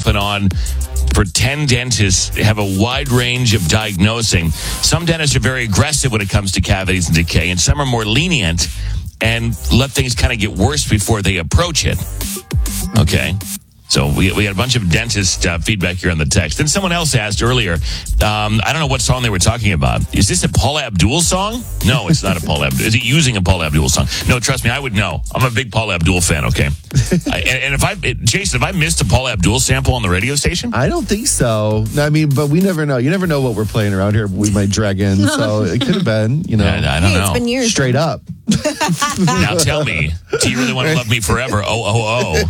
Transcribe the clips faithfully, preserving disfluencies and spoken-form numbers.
and on for ten dentists have a wide range of diagnosing. Some dentists are very aggressive when it comes to cavities and decay, and some are more lenient and let things kind of get worse before they approach it. Okay. So we we had a bunch of dentist uh, feedback here on the text. Then someone else asked earlier, um, I don't know what song they were talking about. Is this a Paula Abdul song? No, it's not a Paula Abdul. Is it using a Paula Abdul song? No, trust me, I would know. I'm a big Paula Abdul fan, okay? I, and, and if I, it, Jason, if I missed a Paula Abdul sample on the radio station? I don't think so. I mean, but we never know. You never know what we're playing around here. We might drag in. So it could have been, you know. I, I don't hey, know. It's been years. Straight up. Now tell me, do you really want to love me forever? Oh, oh,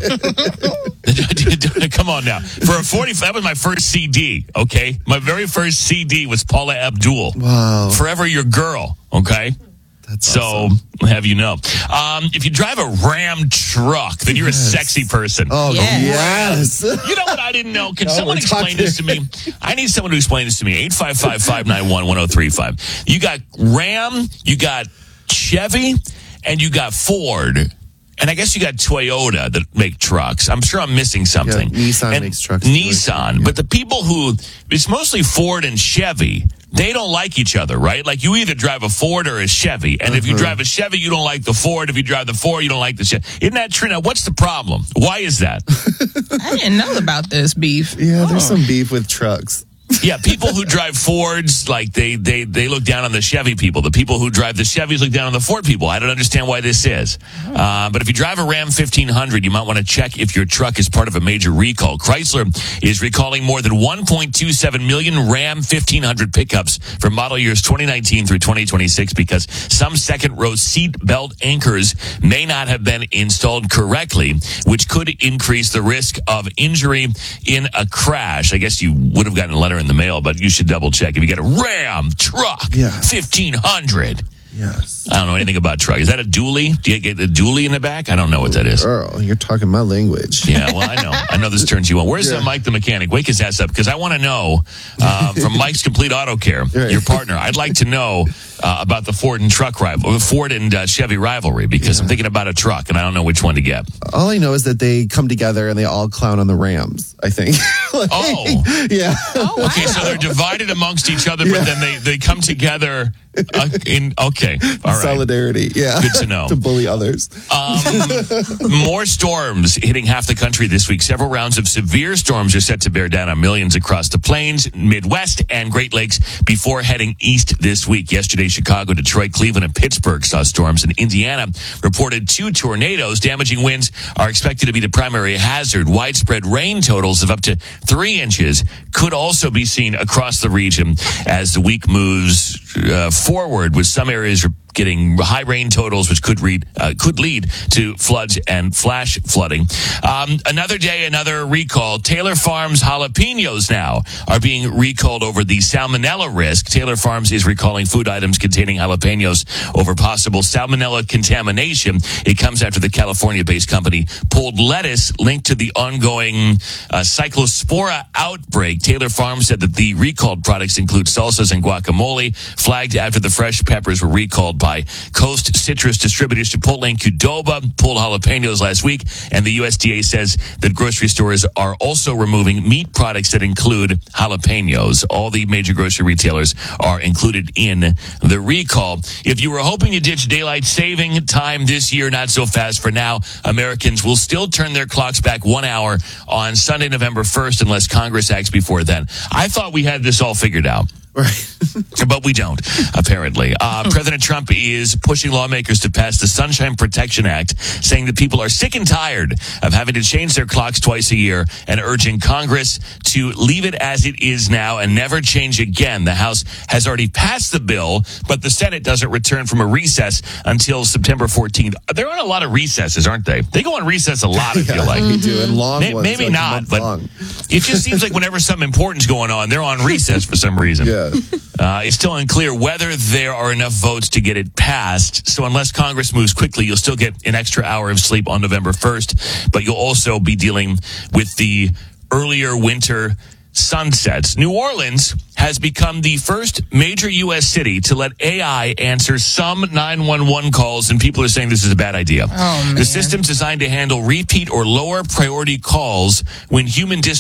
oh. Come on now. For a forty, that was my first C D, okay? My very first C D was Paula Abdul. Wow. Forever Your Girl, okay? That's so, awesome. have you know. Um, if you drive a Ram truck, then you're yes. a sexy person. Oh, yes. yes. You know what I didn't know? Can no, someone explain this to me? I need someone to explain this to me. eight five five, five nine one, one oh three five. You got Ram, you got Chevy, and you got Ford. And I guess you got Toyota that make trucks. I'm sure I'm missing something. Yeah, Nissan and makes trucks. Nissan. Yeah. But the people who, it's mostly Ford and Chevy. They don't like each other, right? Like you either drive a Ford or a Chevy. And uh-huh. if you drive a Chevy, you don't like the Ford. If you drive the Ford, you don't like the Chevy. Isn't that true? Now, what's the problem? Why is that? I didn't know about this beef. Yeah, there's oh. some beef with trucks. Yeah, people who drive Fords, like they, they, they look down on the Chevy people. The people who drive the Chevys look down on the Ford people. I don't understand why this is. Uh, but if you drive a Ram fifteen hundred, you might want to check if your truck is part of a major recall. Chrysler is recalling more than one point two seven million Ram fifteen hundred pickups for model years twenty nineteen through twenty twenty-six because some second row seat belt anchors may not have been installed correctly, which could increase the risk of injury in a crash. I guess you would have gotten a letter in the mail, but you should double check. If you get a Ram truck, yeah. fifteen hundred. Yes. I don't know anything about truck. Is that a dually? Do you get a dually in the back? I don't know what that is. Girl, you're talking my language. Yeah, well, I know. I know this turns you on. Where's yeah. uh, Mike the mechanic? Wake his ass up, because I want to know uh, from Mike's Complete Auto Care, right. your partner, I'd like to know uh, about the Ford and truck rival, the Ford and uh, Chevy rivalry, because yeah. I'm thinking about a truck, and I don't know which one to get. All I know is that they come together and they all clown on the Rams, I think. like, oh. Yeah. Oh, wow. Okay, so they're divided amongst ech other, yeah. but then they, they come together uh, in, okay, all right. Solidarity, yeah. Good to know. To bully others. Um, more storms hitting half the country this week. Several rounds of severe storms are set to bear down on millions across the plains, Midwest, and Great Lakes before heading east this week. Yesterday, Chicago, Detroit, Cleveland, and Pittsburgh saw storms, and Indiana reported two tornadoes. Damaging winds are expected to be the primary hazard. Widespread rain totals of up to three inches could also be seen across the region as the week moves uh, forward, with some areas getting high rain totals, which could read uh, could lead to floods and flash flooding. Um, another day, another recall. Taylor Farms jalapenos now are being recalled over the salmonella risk. Taylor Farms is recalling food items containing jalapenos over possible salmonella contamination. It comes after the California-based company pulled lettuce linked to the ongoing uh, cyclospora outbreak. Taylor Farms said that the recalled products include salsas and guacamole, flagged after the fresh peppers were recalled by Coast Citrus distributors. Chipotle and Qdoba pulled jalapenos last week, and the U S D A says that grocery stores are also removing meat products that include jalapenos. All the major grocery retailers are included in the recall. If you were hoping to ditch daylight saving time this year, not so fast for now. Americans will still turn their clocks back one hour on Sunday, November first, unless Congress acts before then. I thought we had this all figured out. Right. But we don't, apparently. Uh, President Trump is pushing lawmakers to pass the Sunshine Protection Act, saying that people are sick and tired of having to change their clocks twice a year, and urging Congress to leave it as it is now and never change again. The House has already passed the bill, but the Senate doesn't return from a recess until September fourteenth. They're on a lot of recesses, aren't they? They go on recess a lot, I feel yeah, like. They do, and long Maybe, ones. maybe like not, but long. It just seems like whenever something important's going on, they're on recess for some reason. Yeah. Uh, it's still unclear whether there are enough votes to get it passed. So unless Congress moves quickly, you'll still get an extra hour of sleep on November first. But you'll also be dealing with the earlier winter sunsets. New Orleans has become the first major U S city to let A I answer some nine one one calls, and people are saying this is a bad idea. Oh, man. The system's designed to handle repeat or lower priority calls when human dis-